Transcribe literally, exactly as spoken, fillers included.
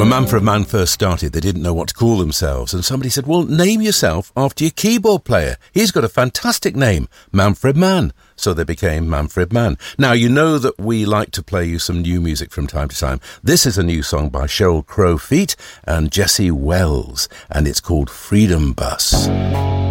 When Manfred Mann first started, they didn't know what to call themselves, and somebody said, well, name yourself after your keyboard player. He's got a fantastic name, Manfred Mann. So they became Manfred Mann. Now, you know that we like to play you some new music from time to time. This is a new song by Sheryl Crow Feet and Jesse Wells, and it's called Freedom Bus.